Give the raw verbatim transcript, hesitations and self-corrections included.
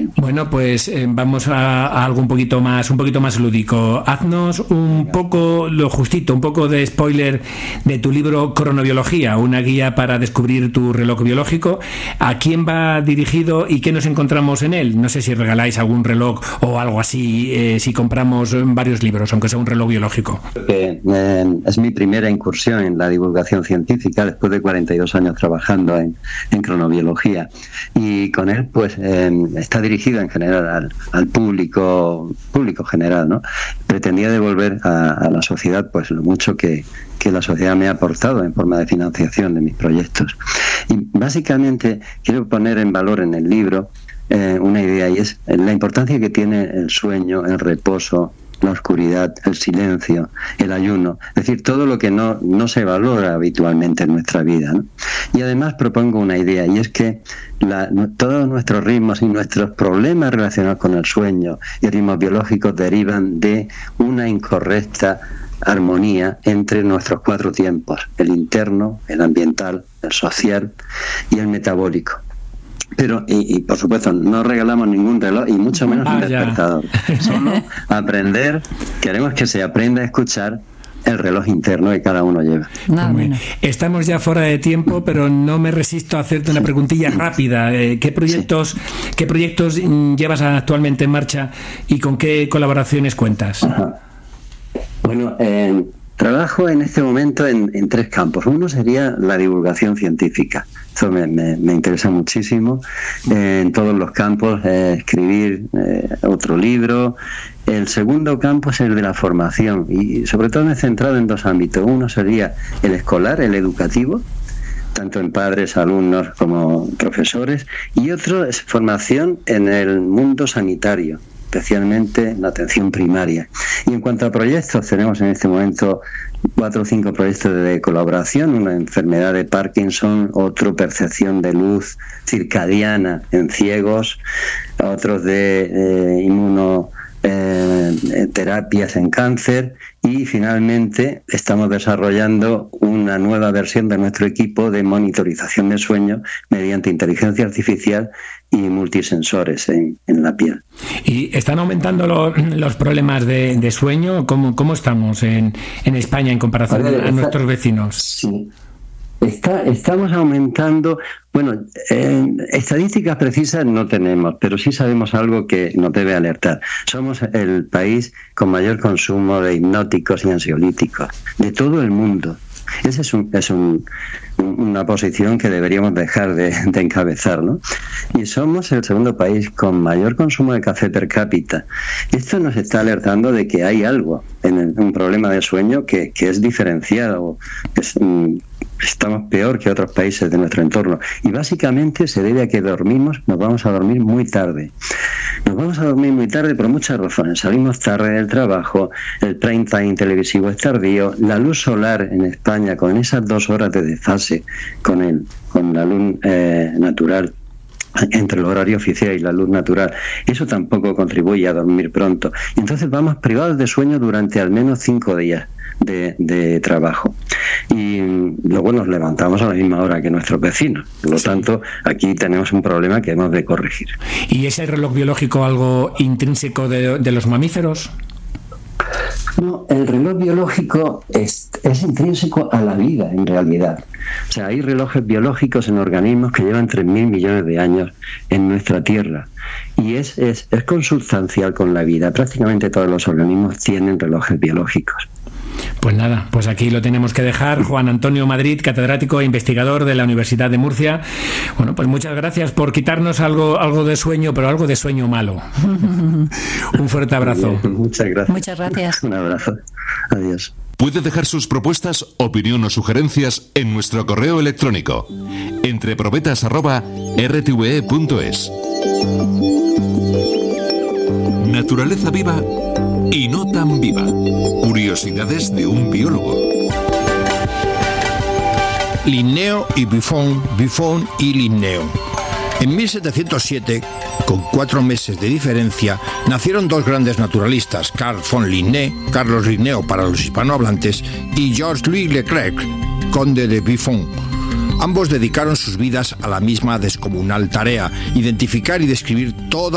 Bueno, pues eh, vamos a, a algo un poquito más, un poquito más lúdico. Haznos un poco, lo justito, un poco de spoiler de tu libro Cronobiología, una guía para descubrir tu reloj biológico. ¿A quién va dirigido y qué nos encontramos en él? No sé si regaláis algún reloj o algo así, eh, si compramos varios libros, aunque sea un reloj biológico. Eh, eh, es mi primera incursión en la divulgación científica después de cuarenta y dos años trabajando en, en cronobiología, y con él pues eh, está dirigido en general al, al público público general, ¿no? Pretendía devolver a, a la sociedad pues lo mucho que, que la sociedad me ha aportado en forma de financiación de mis proyectos. Y básicamente quiero poner en valor en el libro eh, una idea, y es la importancia que tiene el sueño, el reposo, la oscuridad, el silencio, el ayuno, es decir, todo lo que no, no se valora habitualmente en nuestra vida, ¿no? Y además propongo una idea, y es que la, todos nuestros ritmos y nuestros problemas relacionados con el sueño y ritmos biológicos derivan de una incorrecta armonía entre nuestros cuatro tiempos: el interno, el ambiental, el social y el metabólico. Pero, y, y por supuesto, no regalamos ningún reloj y mucho menos ah, un despertador. Solo aprender, queremos que se aprenda a escuchar el reloj interno que cada uno lleva. No, bueno. Estamos ya fuera de tiempo, pero no me resisto a hacerte una preguntilla rápida. ¿Qué proyectos, sí. qué proyectos llevas actualmente en marcha y con qué colaboraciones cuentas? Ajá. Bueno, eh, trabajo en este momento en, en tres campos. Uno sería la divulgación científica. Eso me, me, me interesa muchísimo. Eh, en todos los campos, eh, escribir eh, otro libro. El segundo campo es el de la formación, y sobre todo me he centrado en dos ámbitos. Uno sería el escolar, el educativo, tanto en padres, alumnos como profesores, y otro es formación en el mundo sanitario, especialmente la atención primaria. Y en cuanto a proyectos, tenemos en este momento cuatro o cinco proyectos de colaboración: una enfermedad de Parkinson, otro percepción de luz circadiana en ciegos, otros de eh, inmuno Eh, terapias en cáncer, y finalmente estamos desarrollando una nueva versión de nuestro equipo de monitorización de sueño mediante inteligencia artificial y multisensores en, en la piel. ¿Y están aumentando lo, los problemas de, de sueño? ¿Cómo, cómo estamos en, en España en comparación a, ver, a nuestros vecinos? Sí. Está, estamos aumentando. Bueno, eh, estadísticas precisas no tenemos, pero sí sabemos algo que nos debe alertar. Somos el país con mayor consumo de hipnóticos y ansiolíticos de todo el mundo. Esa es, un, es un, una posición que deberíamos dejar de, de encabezar, ¿no? Y somos el segundo país con mayor consumo de café per cápita. Esto nos está alertando de que hay algo en el, un problema de sueño que, que es diferenciado, que es, um, estamos peor que otros países de nuestro entorno, y básicamente se debe a que dormimos, nos vamos a dormir muy tarde. Nos vamos a dormir muy tarde por muchas razones. Salimos tarde del trabajo, el prime time televisivo es tardío, la luz solar en España, con esas dos horas de desfase con el, con la luz eh, natural, entre el horario oficial y la luz natural, eso tampoco contribuye a dormir pronto. Y entonces vamos privados de sueño durante al menos cinco días de, de trabajo, y luego nos levantamos a la misma hora que nuestros vecinos. Por lo sí. tanto, aquí tenemos un problema que hemos de corregir. ¿Y es el reloj biológico algo intrínseco de, de los mamíferos? No, el reloj biológico es, es intrínseco a la vida, en realidad. O sea, hay relojes biológicos en organismos que llevan tres mil millones de años en nuestra Tierra, y es, es, es consustancial con la vida. Prácticamente todos los organismos tienen relojes biológicos. Pues nada, pues aquí lo tenemos que dejar. Juan Antonio Madrid, catedrático e investigador de la Universidad de Murcia. Bueno, pues muchas gracias por quitarnos algo, algo de sueño, pero algo de sueño malo. Un fuerte abrazo. Bien, muchas gracias. Muchas gracias. Un abrazo. Adiós. Puede dejar sus propuestas, opinión o sugerencias en nuestro correo electrónico entreprobetas arroba r t v e punto es. Naturaleza viva y no tan viva. Curiosidades de un biólogo. Linneo y Buffon, Buffon y Linneo. En mil setecientos siete, con cuatro meses de diferencia, nacieron dos grandes naturalistas, Carl von Linné, Carlos Linneo para los hispanohablantes, y Georges-Louis Leclerc, conde de Buffon. Ambos dedicaron sus vidas a la misma descomunal tarea: identificar y describir toda